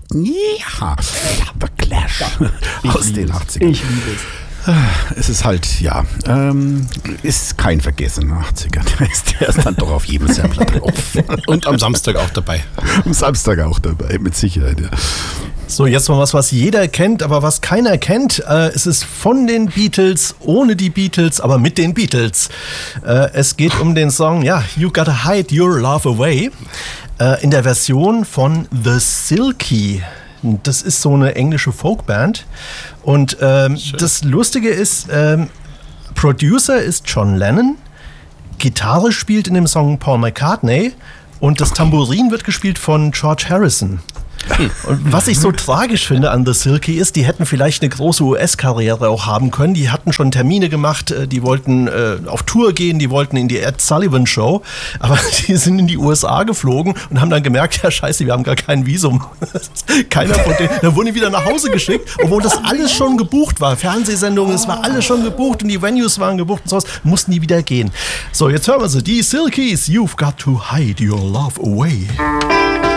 Ja, The Clash aus den 80ern. Ich liebe es. Es ist halt, ist kein Vergessen in den 80ern. Der ist dann doch auf jedem Sampler drauf. Und am Samstag auch dabei. Am Samstag auch dabei, mit Sicherheit, ja. So, jetzt mal was jeder kennt, aber was keiner kennt. Es ist von den Beatles, ohne die Beatles, aber mit den Beatles. Es geht um den Song, You Gotta Hide Your Love Away, in der Version von The Silky. Das ist so eine englische Folkband. Und das Lustige ist, Producer ist John Lennon, Gitarre spielt in dem Song Paul McCartney und das Tambourin wird gespielt von George Harrison. Und was ich so tragisch finde an The Silky ist, die hätten vielleicht eine große US-Karriere auch haben können. Die hatten schon Termine gemacht, die wollten auf Tour gehen, die wollten in die Ed Sullivan Show, aber die sind in die USA geflogen und haben dann gemerkt, ja scheiße, wir haben gar kein Visum. Keiner von denen, dann wurden die wieder nach Hause geschickt, obwohl das alles schon gebucht war. Fernsehsendungen, es war alles schon gebucht und die Venues waren gebucht und sowas, mussten die wieder gehen. So, jetzt hören wir sie, die Silkies, You've Got to Hide Your Love Away.